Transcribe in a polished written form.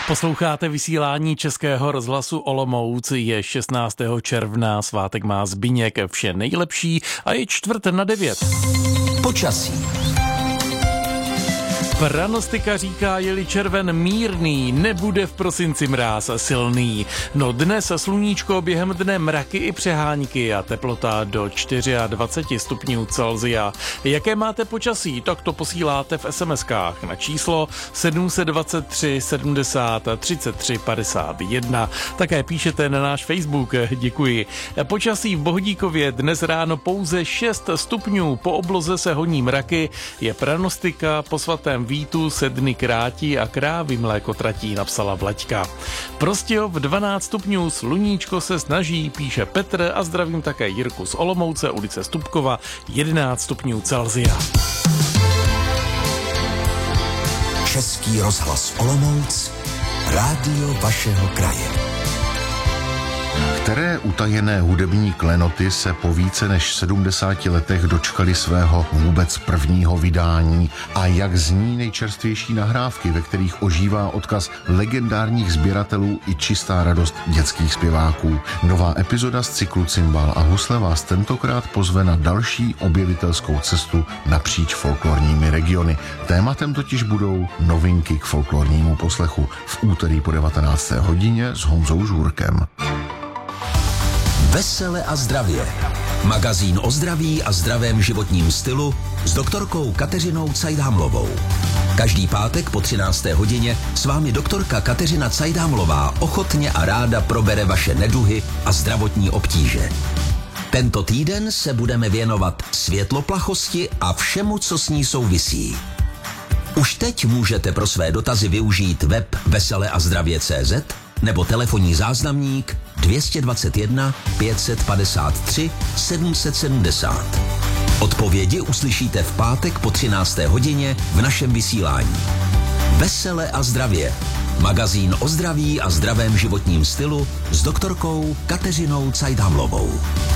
Posloucháte vysílání Českého rozhlasu Olomouc, je 16. června, svátek má Zbyněk, vše nejlepší a je 8:45. Počasí. Pranostika říká, je-li červen mírný, nebude v prosinci mráz silný. No dnes sluníčko, během dne mraky i přehánky a teplota do 24 stupňů Celsia. Jaké máte počasí, tak to posíláte v SMS-kách na číslo 723 70 33 51. Také píšete na náš Facebook, děkuji. Počasí v Bohodíkově dnes ráno pouze 6 stupňů, po obloze se honí mraky, je pranostika, po svatém Vítu se dny krátí a krávy mléko tratí, napsala Vlaďka. Prostějov 12 stupňů, sluníčko se snaží, píše Petr a zdravím také Jirku z Olomouce, ulice Stupkova, 11 stupňů Celsia. Český rozhlas Olomouc, rádio vašeho kraje. Které utajené hudební klenoty se po více než 70 letech dočkali svého vůbec prvního vydání a jak zní nejčerstvější nahrávky, ve kterých ožívá odkaz legendárních sběratelů i čistá radost dětských zpěváků. Nová epizoda z cyklu Cimbál a husle vás tentokrát pozve na další objevitelskou cestu napříč folklorními regiony. Tématem totiž budou novinky k folklornímu poslechu v úterý po 19. hodině s Honzou Žůrkem. Vesele a zdravě. Magazín o zdraví a zdravém životním stylu s doktorkou Kateřinou Cajdámlovou. Každý pátek po 13. hodině s vámi doktorka Kateřina Cajdámlová ochotně a ráda probere vaše neduhy a zdravotní obtíže. Tento týden se budeme věnovat světloplachosti a všemu, co s ní souvisí. Už teď můžete pro své dotazy využít web veseleazdravě.cz nebo telefonní záznamník 221 553 770. Odpovědi uslyšíte v pátek po 13. hodině v našem vysílání. Vesele a zdravě. Magazín o zdraví a zdravém životním stylu s doktorkou Kateřinou Cajdámlovou.